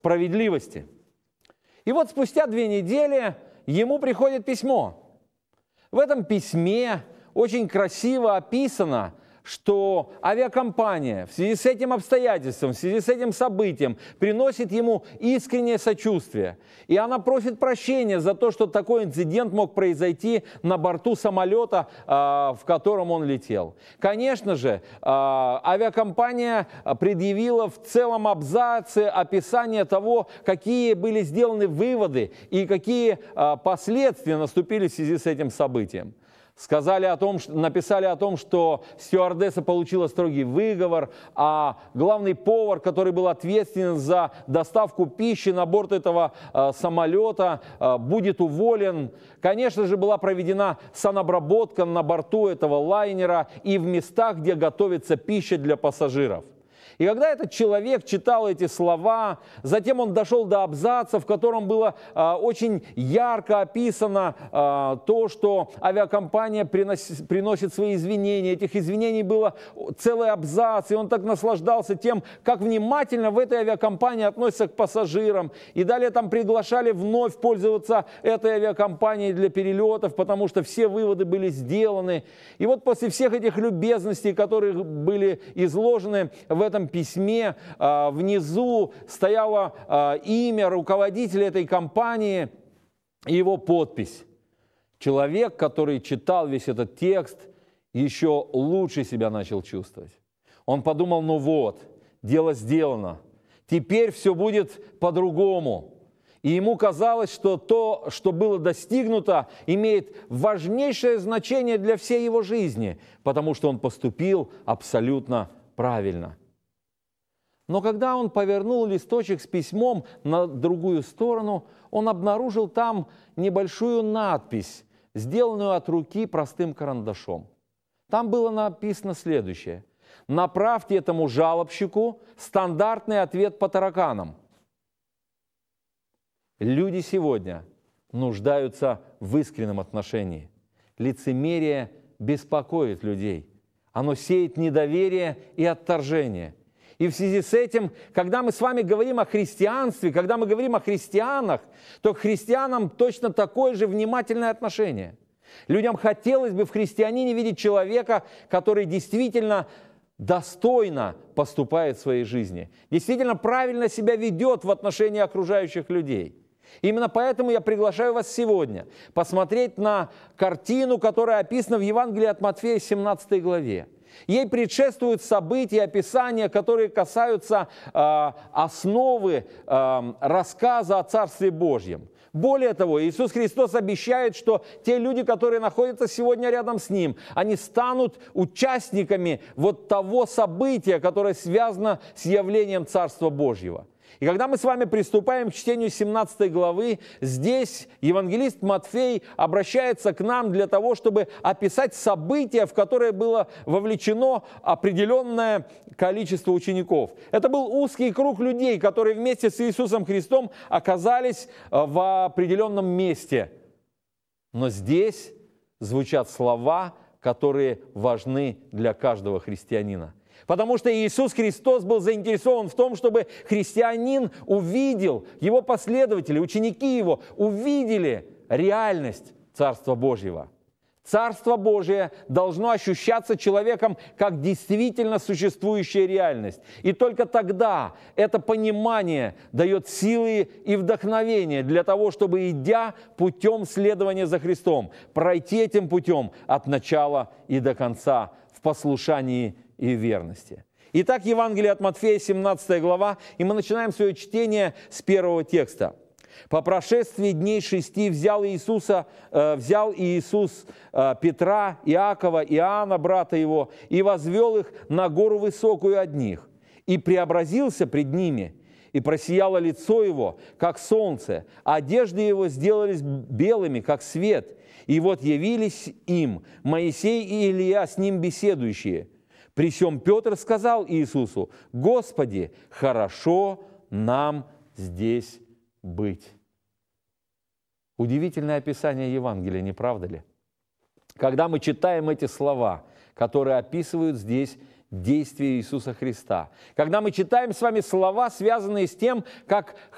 справедливости. И вот спустя 2 недели ему приходит письмо. В этом письме очень красиво описано, что авиакомпания в связи с этим обстоятельством, в связи с этим событием приносит ему искреннее сочувствие. И она просит прощения за то, что такой инцидент мог произойти на борту самолета, в котором он летел. Конечно же, авиакомпания предъявила в целом абзаце описание того, какие были сделаны выводы и какие последствия наступили в связи с этим событием. Написали о том, что стюардесса получила строгий выговор, а главный повар, который был ответственен за доставку пищи на борт этого самолета, будет уволен. Конечно же, была проведена санобработка на борту этого лайнера и в местах, где готовится пища для пассажиров. И когда этот человек читал эти слова, затем он дошел до абзаца, в котором было очень ярко описано то, что авиакомпания приносит свои извинения. Этих извинений было целый абзац, и он так наслаждался тем, как внимательно в этой авиакомпании относятся к пассажирам. И далее там приглашали вновь пользоваться этой авиакомпанией для перелетов, потому что все выводы были сделаны. И вот после всех этих любезностей, которые были изложены в этом письме, внизу стояло имя руководителя этой компании и его подпись. Человек, который читал весь этот текст, еще лучше себя начал чувствовать. Он подумал, ну вот, дело сделано, теперь все будет по-другому. И ему казалось, что то, что было достигнуто, имеет важнейшее значение для всей его жизни, потому что он поступил абсолютно правильно. Но когда он повернул листочек с письмом на другую сторону, он обнаружил там небольшую надпись, сделанную от руки простым карандашом. Там было написано следующее: «Направьте этому жалобщику стандартный ответ по тараканам». Люди сегодня нуждаются в искреннем отношении. Лицемерие беспокоит людей. Оно сеет недоверие и отторжение. И в связи с этим, когда мы с вами говорим о христианстве, когда мы говорим о христианах, то к христианам точно такое же внимательное отношение. Людям хотелось бы в христианине видеть человека, который действительно достойно поступает в своей жизни, действительно правильно себя ведет в отношении окружающих людей. Именно поэтому я приглашаю вас сегодня посмотреть на картину, которая описана в Евангелии от Матфея, 17 главе. Ей предшествуют события, описания, которые касаются основы рассказа о Царстве Божьем. Более того, Иисус Христос обещает, что те люди, которые находятся сегодня рядом с Ним, они станут участниками вот того события, которое связано с явлением Царства Божьего. И когда мы с вами приступаем к чтению 17 главы, здесь евангелист Матфей обращается к нам для того, чтобы описать события, в которые было вовлечено определенное количество учеников. Это был узкий круг людей, которые вместе с Иисусом Христом оказались в определенном месте. Но здесь звучат слова, которые важны для каждого христианина. Потому что Иисус Христос был заинтересован в том, чтобы христианин увидел, его последователи, ученики его, увидели реальность Царства Божьего. Царство Божие должно ощущаться человеком как действительно существующая реальность. И только тогда это понимание дает силы и вдохновение для того, чтобы, идя путем следования за Христом, пройти этим путем от начала и до конца в послушании и верности. Итак, Евангелие от Матфея, 17 глава, и мы начинаем свое чтение с первого текста. «По прошествии дней 6 взял Иисус Петра, Иакова, Иоанна, брата его, и возвел их на гору высокую одних, и преобразился пред ними, и просияло лицо его, как солнце, а одежды его сделались белыми, как свет, и вот явились им Моисей и Илия, с ним беседующие. При сем Петр сказал Иисусу: Господи, хорошо нам здесь быть». Удивительное описание Евангелия, не правда ли? Когда мы читаем эти слова, которые описывают здесь действие Иисуса Христа, когда мы читаем с вами слова, связанные с тем, как